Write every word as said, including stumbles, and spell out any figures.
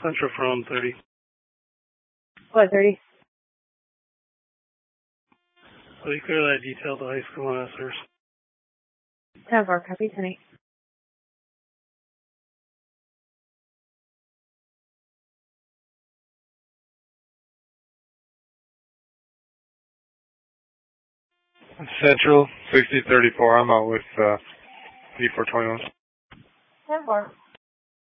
Central from thirty. What, thirty? Will you clear that detail to high school and Essers? ten four, copy, ten eight. Central, sixty thirty-four. I'm out with uh, P four twenty-one. ten four.